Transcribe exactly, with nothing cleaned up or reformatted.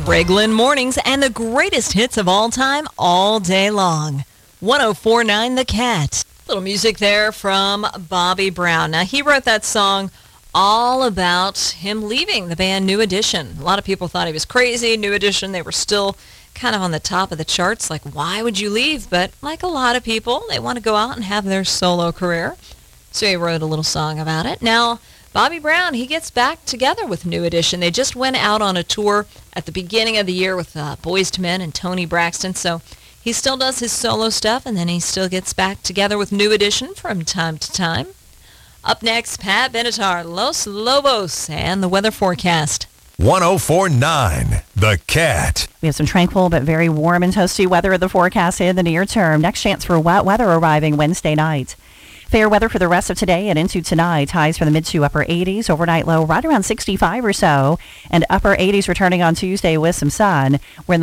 Greg Lynn Mornings and the greatest hits of all time all day long. one oh four point nine The Cat. Little music there from Bobby Brown. Now, he wrote that song all about him leaving the band New Edition. A lot of people thought he was crazy. New Edition, they were still kind of on the top of the charts. Like, why would you leave? But like a lot of people, they want to go out and have their solo career. So he wrote a little song about it. Now, Bobby Brown, he gets back together with New Edition. They just went out on a tour at the beginning of the year with uh, Boyz two Men and Tony Braxton. So he still does his solo stuff, and then he still gets back together with New Edition from time to time. Up next, Pat Benatar, Los Lobos, and the weather forecast. one oh four point nine The Cat. We have some tranquil but very warm and toasty weather in the forecast in the near term. Next chance for wet weather arriving Wednesday night. Fair weather for the rest of today and into tonight. Highs from the mid to upper eighties. Overnight low right around sixty-five or so. And upper eighties returning on Tuesday with some sun. We're in the